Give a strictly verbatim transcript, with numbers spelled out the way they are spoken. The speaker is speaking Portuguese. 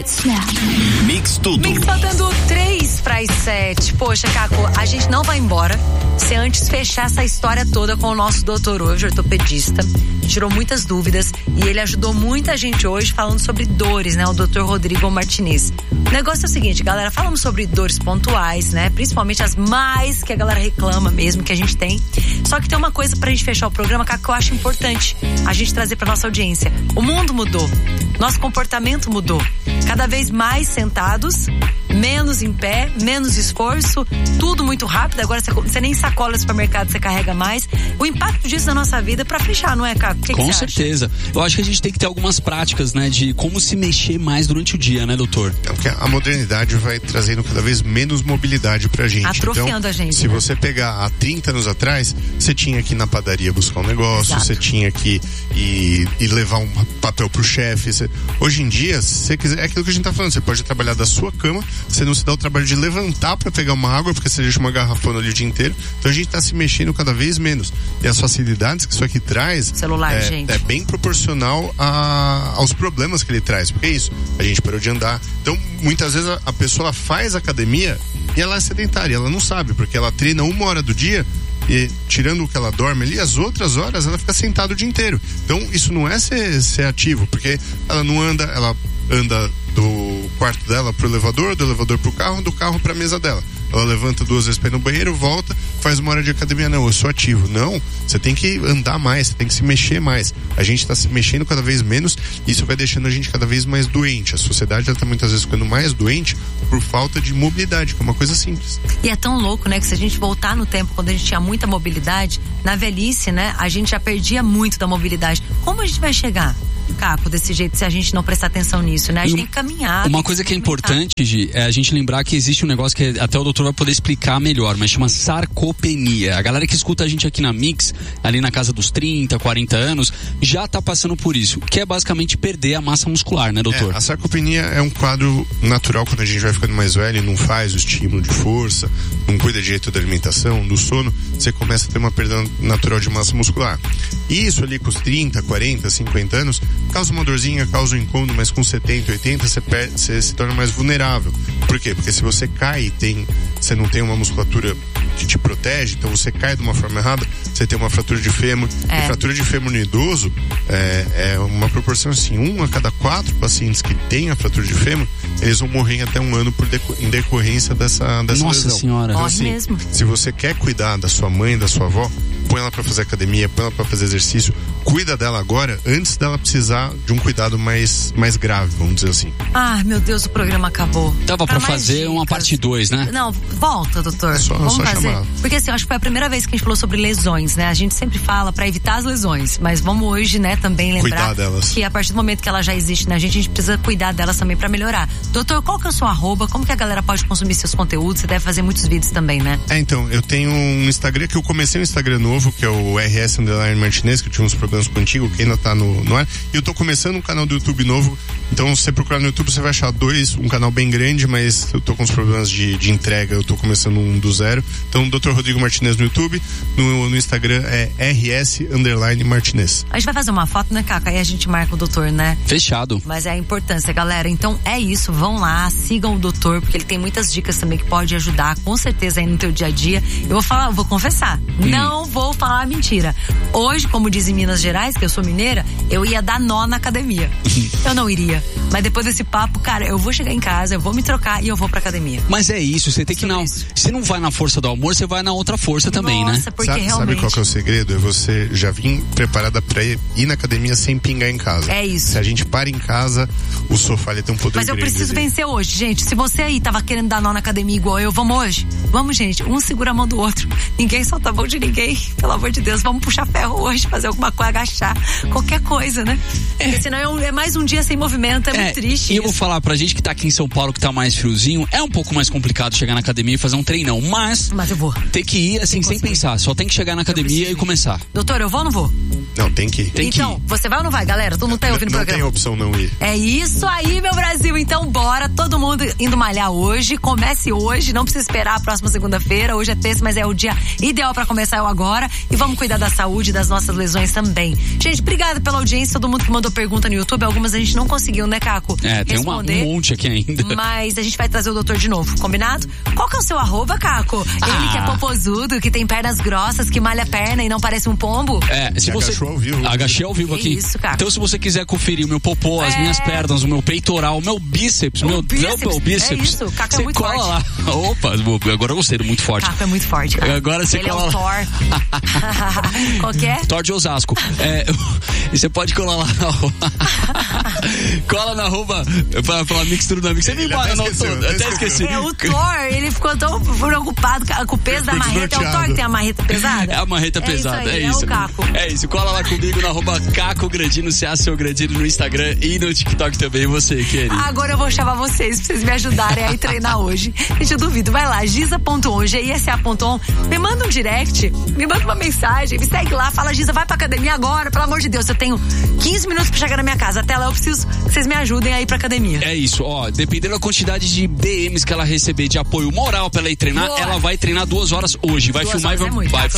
Snap. Mix tudo. Mix faltando três para as sete. Poxa, Caco, a gente não vai embora se antes fechar essa história toda com o nosso doutor hoje, ortopedista. Tirou muitas dúvidas e ele ajudou muita gente hoje falando sobre dores, né? O doutor Rodrigo Martinez. O negócio é o seguinte, galera, falamos sobre dores pontuais, né? Principalmente as mais que a galera reclama mesmo, que a gente tem. Só que tem uma coisa pra gente fechar o programa, Caco, que eu acho importante a gente trazer pra nossa audiência. O mundo mudou. Nosso comportamento mudou. Cada vez mais sentados, menos em pé, menos esforço, tudo muito rápido. Agora você, você nem sacola no supermercado, você carrega mais. O impacto disso na nossa vida é pra fechar, não é, Caco? Que Com que certeza. Acha? Eu acho que a gente tem que ter algumas práticas, né, de como se mexer mais durante o dia, né, doutor? É porque a modernidade vai trazendo cada vez menos mobilidade pra gente. Atrofiando então, a gente. Se né? você pegar há trinta anos atrás, você tinha que ir na padaria buscar um negócio, Exato. você tinha que ir, ir levar um papel pro chefe. Você... Hoje em dia, se você quiser, é aquilo que a gente tá falando, você pode trabalhar da sua cama, você não se dá o trabalho de levantar pra pegar uma água, porque você deixa uma garrafona ali o dia inteiro. Então a gente tá se mexendo cada vez menos. E as facilidades que isso aqui traz celular, é, gente. é bem proporcional a, aos problemas que ele traz. Porque é isso, a gente parou de andar. Então, muitas vezes a, a pessoa faz academia e ela é sedentária, ela não sabe, porque ela treina uma hora do dia e tirando o que ela dorme ali, as outras horas ela fica sentada o dia inteiro. Então, isso não é ser, ser ativo, porque ela não anda, ela anda do quarto dela pro elevador, do elevador pro carro, do carro pra mesa dela. Ela levanta duas vezes pra ir no banheiro, volta, faz uma hora de academia. Não, eu sou ativo. Não, você tem que andar mais, você tem que se mexer mais. A gente tá se mexendo cada vez menos e isso vai deixando a gente cada vez mais doente. A sociedade, ela tá muitas vezes ficando mais doente por falta de mobilidade, que é uma coisa simples. E é tão louco, né, que se a gente voltar no tempo, quando a gente tinha muita mobilidade, na velhice, né, a gente já perdia muito da mobilidade. Como a gente vai chegar, Caco, desse jeito, se a gente não prestar atenção nisso, né? A gente tem que caminhar. Uma coisa que é importante, Gi, é a gente lembrar que existe um negócio que até o doutor vai poder explicar melhor, mas chama sarcopenia. A galera que escuta a gente aqui na Mix, ali na casa dos trinta, quarenta anos, já tá passando por isso, que é basicamente perder a massa muscular, né, doutor? É, a sarcopenia é um quadro natural quando a gente vai ficando mais velho e não faz o estímulo de força, não cuida direito da alimentação, do sono, você começa a ter uma perda natural de massa muscular. E isso ali com os trinta, quarenta, cinquenta anos, causa uma dorzinha, causa um incômodo, mas com setenta, oitenta você, perde, você se torna mais vulnerável. Por quê? Porque se você cai e tem, você não tem uma musculatura que te protege, então você cai de uma forma errada, você tem uma fratura de fêmur. É. E fratura de fêmur no idoso é, é uma proporção assim, um a cada quatro pacientes que têm a fratura de fêmur, eles vão morrer em até um ano por deco, em decorrência dessa, dessa Nossa lesão. senhora. Então, Morre assim, mesmo. se você quer cuidar da sua mãe, da sua avó, põe ela pra fazer academia, põe ela pra fazer exercício, cuida dela agora, antes dela precisar de um cuidado mais, mais grave, vamos dizer assim. Ah, meu Deus, o programa acabou. Dava pra, pra fazer dicas. uma parte dois, né? Não, volta, doutor. É só- Vamos só fazer. chamar. Porque assim, eu acho que foi a primeira vez que a gente falou sobre lesões, né? A gente sempre fala pra evitar as lesões, mas vamos hoje, né, também lembrar Cuidar delas. que a partir do momento que ela já existe na gente, a gente precisa cuidar delas também pra melhorar. Doutor, qual que é o seu arroba? Como que a galera pode consumir seus conteúdos? Você deve fazer muitos vídeos também, né? É, então, eu tenho um Instagram que eu comecei um Instagram novo, que é o R S Underline Martinez, que eu tinha uns problemas contigo, que ainda tá no, no ar. E eu tô começando um canal do YouTube novo. Então, se você procurar no YouTube, você vai achar dois, um canal bem grande, mas eu tô com uns problemas de, de entrega, eu tô começando um do zero. Então, doutor Rodrigo Martinez no YouTube, no, no Instagram é R S Underline Martinez. A gente vai fazer uma foto, né, Caca? Aí a gente marca o doutor, né? Fechado. Mas é a importância, galera. Então é isso, vão lá, sigam o doutor, porque ele tem muitas dicas também que pode ajudar, com certeza, aí no teu dia a dia. Eu vou falar, eu vou confessar, hum. não vou falar mentira. Hoje, como diz em Minas Gerais, que eu sou mineira, eu ia dar nó na academia. Eu não iria. Mas depois desse papo, cara, eu vou chegar em casa, eu vou me trocar e eu vou pra academia. Mas é isso, você tem que não. Você não vai na força do amor, você vai na outra força também, Nossa, né? porque sabe, realmente... sabe qual que é o segredo? É você já vir preparada pra ir, ir na academia sem pingar em casa. É isso. Se a gente para em casa, o sofá ele tem um poder Mas eu grande preciso ali. vencer hoje, gente. Se você aí tava querendo dar nó na academia igual eu, vamos hoje? Vamos, gente. Um segura a mão do outro. Ninguém solta a mão de ninguém. Pelo amor de Deus, vamos puxar ferro hoje, fazer alguma coisa, agachar. Qualquer coisa, né? É. Porque senão é, um, é mais um dia sem movimento, é, é muito triste. E isso. eu vou falar pra gente que tá aqui em São Paulo, que tá mais friozinho, é um pouco mais complicado chegar na academia e fazer um treinão, mas... Mas eu vou. Tem que ir assim, sem pensar. Só tem que chegar na academia e começar. Doutor, eu vou ou não vou? Não, tem que ir. Tem então, que ir. você vai ou não vai, galera? Tu não tá ouvindo o Não programa? tem opção não ir. É isso aí, meu Brasil. Então, Vambora, todo mundo indo malhar hoje. Comece hoje, não precisa esperar a próxima segunda-feira. Hoje é terça, mas é o dia ideal pra começar eu agora. E vamos cuidar da saúde e das nossas lesões também. Gente, obrigada pela audiência, todo mundo que mandou pergunta no YouTube. Algumas a gente não conseguiu, né, Caco? É, tem uma, um monte aqui ainda. Mas a gente vai trazer o doutor de novo, combinado? Qual que é o seu arroba, Caco? Ah. Ele que é popozudo, que tem pernas grossas, que malha a perna e não parece um pombo? É, se você... Agachou ao vivo. Agachei ao vivo Que aqui. isso, Caco. Então, se você quiser conferir o meu popô, as É. minhas pernas, o meu peitoral, o meu bíceps, O meu bíceps, double bíceps. é isso, o Caco é você muito cola forte. lá. Opa, agora eu gostei, muito forte. Caco é muito forte, cara. Agora você Ele cola é o lá. Thor. Qual que é? Thor de Osasco. É, e você pode colar lá na arroba. Cola na arroba pra falar Mixtura da Mix. Você me Ele embora, até não, esqueceu, tô, até até esqueci. É o Thor, ele ficou tão preocupado com o peso da Ficou marreta. É o Thor desnorteado. que tem a marreta pesada? É a marreta É pesada, isso aí, é é isso. o Caco. É isso, cola lá comigo na arroba Caco Grandino, C A seu Grandino no Instagram e no TikTok também, você, querido. Agora eu vou chamar vocês pra vocês me ajudarem a ir treinar hoje. Gente, eu duvido. Vai lá, giza ponto on, G I S A ponto on. Me manda um direct, me manda uma mensagem, me segue lá, fala, Giza, vai pra academia agora, pelo amor de Deus. Eu tenho quinze minutos pra chegar na minha casa. Até lá eu preciso que vocês me ajudem a ir pra academia. É isso, ó, dependendo da quantidade de D Ms que ela receber de apoio moral pra ela ir treinar, Boa. ela vai treinar duas horas hoje. Vai Duas filmar horas e vai, é muito, vai tá?